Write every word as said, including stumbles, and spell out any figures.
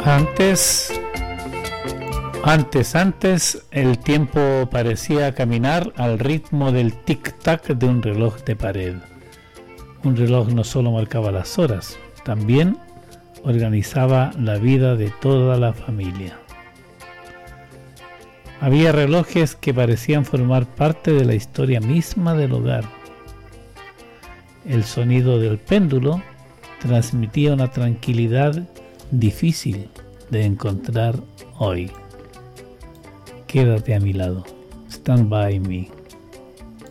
Antes, antes, antes, el tiempo parecía caminar al ritmo del tic-tac de un reloj de pared. Un reloj no solo marcaba las horas, también organizaba la vida de toda la familia. Había relojes que parecían formar parte de la historia misma del hogar. El sonido del péndulo transmitía una tranquilidad difícil de encontrar hoy. Quédate a mi lado. Stand by me.